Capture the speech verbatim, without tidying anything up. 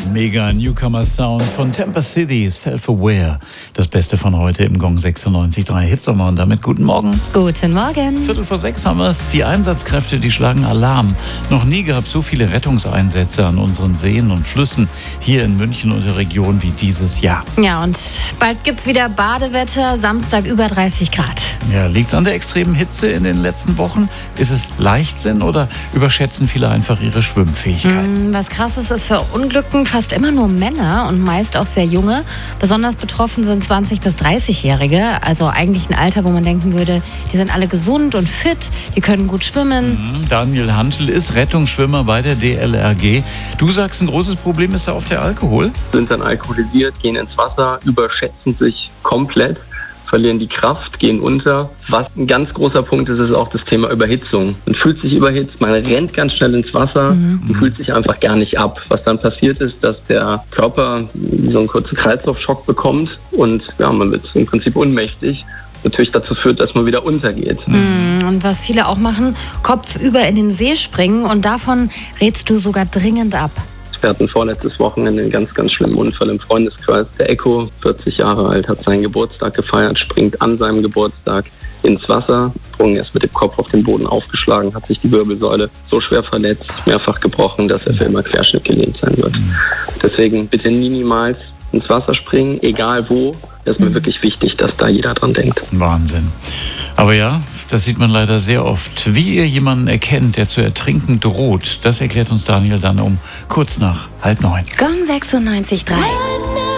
Mega Newcomer Sound von Tampa City, Self-Aware. Das Beste von heute im Gong sechsundneunzig Komma drei Hitsommer und damit guten Morgen. Guten Morgen. Viertel vor sechs haben wir es. Die Einsatzkräfte, die schlagen Alarm. Noch nie gab es so viele Rettungseinsätze an unseren Seen und Flüssen hier in München und der Region wie dieses Jahr. Ja, und bald gibt's wieder Badewetter, Samstag über dreißig Grad. Ja, liegt es an der extremen Hitze in den letzten Wochen? Ist es Leichtsinn oder überschätzen viele einfach ihre Schwimmfähigkeit? Mm, was krass ist, ist für Unglücken fast immer nur Männer und meist auch sehr junge. Besonders betroffen sind zwanzig- bis dreißigjährige, also eigentlich ein Alter, wo man denken würde, die sind alle gesund und fit, die können gut schwimmen. Daniel Hantl ist Rettungsschwimmer bei der D L R G. Du sagst, ein großes Problem ist da oft der Alkohol? Sind dann alkoholisiert, gehen ins Wasser, überschätzen sich komplett, verlieren die Kraft, gehen unter. Was ein ganz großer Punkt ist, ist auch das Thema Überhitzung. Man fühlt sich überhitzt, man rennt ganz schnell ins Wasser mhm. und fühlt sich einfach gar nicht ab. Was dann passiert ist, dass der Körper so einen kurzen Kreislaufschock bekommt und ja, man wird im Prinzip ohnmächtig. Natürlich dazu führt, dass man wieder untergeht. Mhm. Und was viele auch machen, kopfüber in den See springen und davon rätst du sogar dringend ab. Wir hatten vorletztes Wochenende einen ganz, ganz schlimmen Unfall im Freundeskreis. Der Echo, vierzig Jahre alt, hat seinen Geburtstag gefeiert, springt an seinem Geburtstag ins Wasser, Sprung erst mit dem Kopf auf den Boden aufgeschlagen, hat sich die Wirbelsäule so schwer verletzt, mehrfach gebrochen, dass er für immer querschnittgelähmt sein wird. Deswegen bitte nie niemals ins Wasser springen, egal wo. Das ist mir wirklich wichtig, dass da jeder dran denkt. Wahnsinn. Aber ja, das sieht man leider sehr oft. Wie ihr jemanden erkennt, der zu ertrinken droht, das erklärt uns Daniel dann um kurz nach halb neun. Gong sechsundneunzig Komma drei.